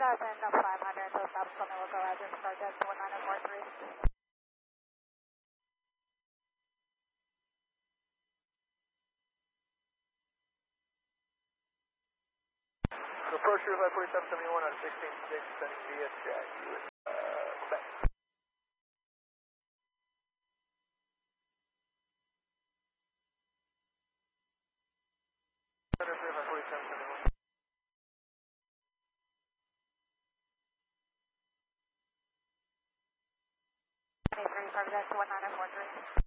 2500, so stop on the local address, Project 1943. Approach Route 4771 on 16-6, sending via Jack, Quebec. Center 4771. 23, Project 1943.